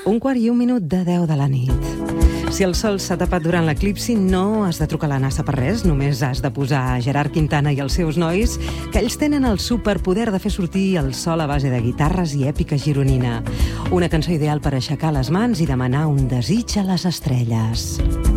1:01 de 10 de la nit. Si el sol s'ha tapat durant l'eclipsi, no has de trucar a la NASA per res, només has de posar Gerard Quintana i els seus nois, que ells tenen el superpoder de fer sortir el sol a base de guitarres i èpica gironina. Una cançó ideal per aixecar les mans i demanar un desig a les estrelles.